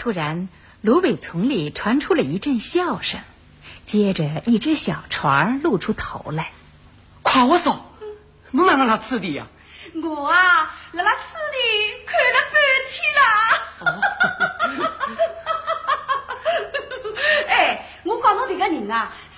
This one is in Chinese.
突然，芦苇丛里传出了一阵笑声，接着一只小船露出头来。 夸我嫂，侬哪能来此地呀？ 我啊，辣此地看了半天了。哎，我讲侬这个人啊，